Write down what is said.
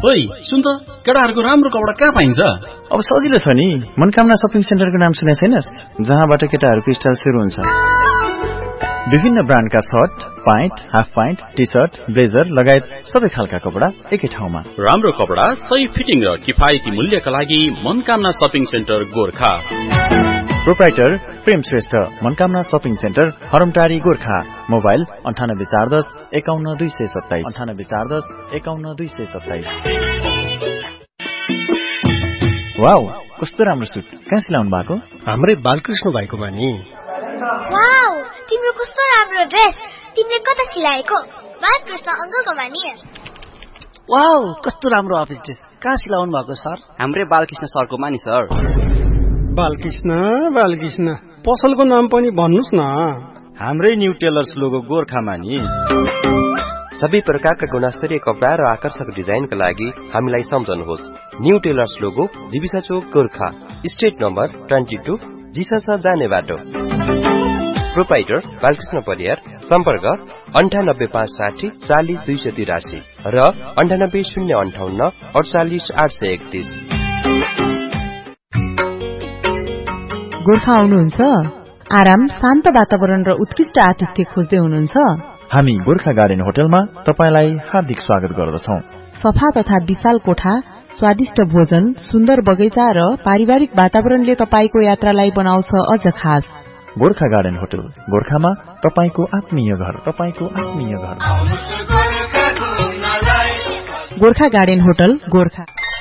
ओइ सुन त, केटाहरूको राम्रो कपडा कहाँ पाइन्छ? अब सजिलो छ नि, मनकामना शपिङ सेन्टरको नाम सुने छैनस्? जहाँबाट केटाहरूको स्टाइल सुरु हुन्छ। विभिन्न ब्रान्डका short, pant, half pant, T short, blazer लगायत सबै खालका कपडा एकै ठाउँमा। राम्रो कपडा, सही फिटिङ र किफायती मूल्यका लागि Manakamana shopping centre Gorkha. Proprietor प्रेम Shrestha, Manakamana shopping centre, हरमटारी Gorkha. Mobile 9840 51 227 9840 51 227। Wow, कस्तो राम्रो सुट, कहाँ सिलाउनु भएको? हाम्रै बालकृष्ण भाइकोमा नि। वाउ, तिम्रो कस्तो राम्रो ड्रेस, तिमीले कता सिलाएको? बालकृष्ण अंकलकोमा नि। वाउ, कस्तो राम्रो अफिस ड्रेस, कहाँ सिलाउनु भएको सर? हाम्रै बालकृष्ण सरकोमा नि सर। बालकृष्ण पसलको नाम पनि भन्नुस् न। हाम्रै न्यू टेलर्स लोगो गोर्खामा नि। सबै प्रकारका गुणस्तरीय कपडा र आकर्षक डिजाइनका लागि हामीलाई सम्झनुहोस्। न्यू टेलर्स लोगो, जीविसा चोक गोर्खा, स्ट्रिट नम्बर 22, जिसस जाने बाटो। प्रोप्राइटर बालकृष्ण परियार। सम्पर्क 98560 40 283 र 98058 48 831। गोर्खा आउनुहुन्छ? आराम, शान्त वातावरण र उत्कृष्ट आतिथ्य खोज्दै हुनुहुन्छ? हामी गोर्खा गार्डन होटलमा तपाईलाई हार्दिक स्वागत गर्दछौं। सफा तथा विशाल कोठा, स्वादिष्ट भोजन, सुन्दर बगैँचा र पारिवारिक वातावरणले तपाईको यात्रालाई बनाउँछ अझ खास। गोर्खा गार्डन होटल गोर्खामा तपाईको आत्मीय घर, तपाईको आत्मीय घर। Gorkha garden hotel Gorkha.